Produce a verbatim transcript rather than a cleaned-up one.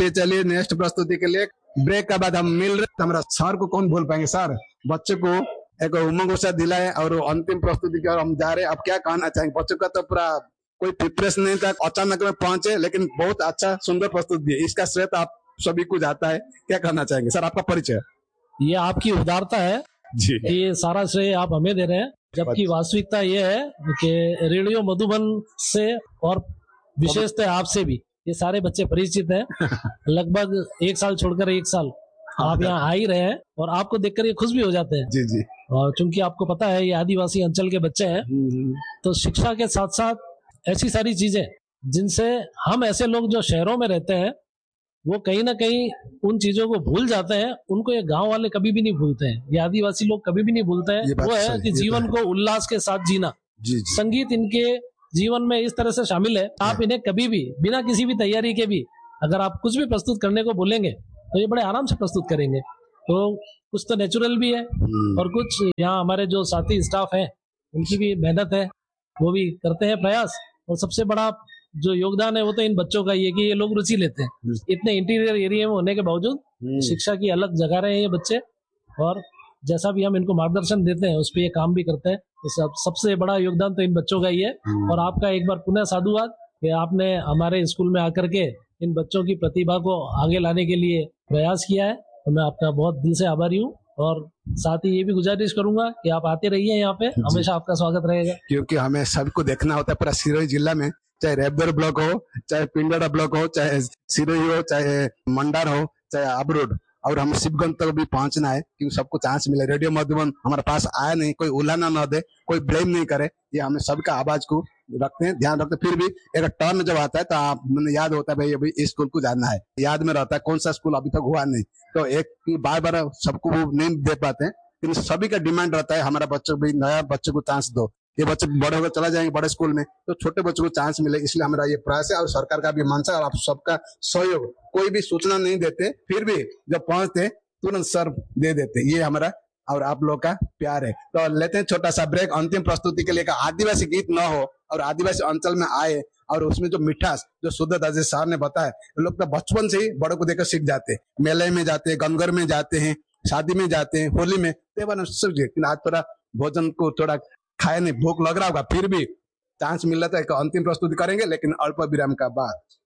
चलिए नेक्स्ट प्रस्तुति के लिए ब्रेक के बाद हम मिल रहे। हमारा सर को कौन भूल पाएंगे। सर बच्चे को एक उमंग उत्साह दिलाए और अंतिम प्रस्तुति की ओर हम जा रहे हैं। अब क्या कहना चाहेंगे। बच्चों का तो पूरा कोई प्रिपरेशन नहीं था, अचानक में पहुंचे, लेकिन बहुत अच्छा सुंदर प्रस्तुति दी। इसका श्रेय तो आप सभी को जाता है। क्या कहना चाहेंगे सर, आपका परिचय। ये आपकी उदारता है जी, ये सारा श्रेय आप हमें दे रहे हैं, जबकि वास्तविकता ये है कि रेडियो मधुबन से और विशेषतः आपसे भी ये सारे बच्चे परिचित हैं। लगभग एक साल छोड़कर एक साल आप यहाँ आ ही रहे हैं और आपको देखकर ये खुश भी हो जाते हैं। जी जी। और चूंकि आपको पता है ये आदिवासी अंचल के बच्चे हैं, तो शिक्षा के साथ साथ ऐसी सारी चीजें जिनसे हम ऐसे लोग जो शहरों में रहते हैं वो कहीं ना कहीं उन चीजों को भूल जाते हैं, उनको ये गांव वाले कभी भी नहीं भूलते हैं, ये आदिवासी लोग कभी भी नहीं भूलते हैं। वो है कि जीवन को उल्लास के साथ जीना। जी जी। संगीत इनके जीवन में इस तरह से शामिल है, आप इन्हें कभी भी बिना किसी भी तैयारी के भी अगर आप कुछ भी प्रस्तुत करने को बोलेंगे तो ये बड़े आराम से प्रस्तुत करेंगे। तो कुछ तो नेचुरल भी है और कुछ यहाँ हमारे जो साथी स्टाफ है उनकी भी मेहनत है, वो भी करते हैं प्रयास। और सबसे बड़ा जो योगदान है वो तो इन बच्चों का ये कि ये लोग रुचि लेते हैं। इतने इंटीरियर एरिया में होने के बावजूद शिक्षा की अलग जगह रहे हैं ये बच्चे, और जैसा भी हम इनको मार्गदर्शन देते हैं उस पर ये काम भी करते हैं। तो सब सबसे बड़ा योगदान तो इन बच्चों का ही है। और आपका एक बार पुनः साधुवाद कि आपने हमारे स्कूल में आकर के इन बच्चों की प्रतिभा को आगे लाने के लिए प्रयास किया है, तो मैं आपका बहुत दिल से आभारी हूँ। और साथ ही ये भी गुजारिश करूंगा कि आप आते रहिए यहाँ पे, हमेशा आपका स्वागत रहेगा। क्योंकि हमें सबको देखना होता है पूरा सिरोही जिला में, चाहे रेबदर ब्लॉक हो, चाहे पिंडरा ब्लॉक हो, चाहे सिरोही हो, चाहे मंडार हो, चाहे अबरोड, और हम शिवगंज तक भी पहुंचना है। क्योंकि सबको चांस मिले। रेडियो मधुबन हमारे पास आया नहीं, कोई उलाना न दे, कोई ब्लेम नहीं करे, ये हमें सबका आवाज को रखते हैं, ध्यान रखते हैं। फिर भी एक टर्न जब आता है तो आप मैंने याद होता है भाई अभी इस स्कूल को जाना है, याद में रहता है कौन सा स्कूल अभी तक हुआ नहीं, तो एक बार बार सबको वो नहीं दे पाते हैं। लेकिन सभी का डिमांड रहता है हमारा बच्चों भी नया बच्चे को चांस दो। ये बच्चे बड़े होकर चला जाएंगे बड़े स्कूल में, तो छोटे बच्चों को चांस मिले, इसलिए हमारा ये प्रयास है। और सरकार का भी मंशा और आप सबका सहयोग। कोई भी सूचना नहीं देते, फिर भी जब पहुंचते तुरंत सर दे देते, ये हमारा और आप लोग का प्यार है। तो लेते हैं छोटा सा ब्रेक अंतिम प्रस्तुति के लिए। आदिवासी गीत न हो और आदिवासी अंचल में आए और उसमें जो मिठास जो शुद्धता जैसे साहब ने बताया, लोग तो बचपन से ही बड़ों को देखकर सीख जाते हैं। मेले में जाते हैं, गंगर में जाते हैं, शादी में जाते हैं, होली में, त्योहार सब। लेकिन आज थोड़ा भोजन को थोड़ा खाए नहीं, भूख लग रहा होगा, फिर भी चांस मिल रहा था। एक अंतिम प्रस्तुति करेंगे लेकिन अल्प विराम का बाद।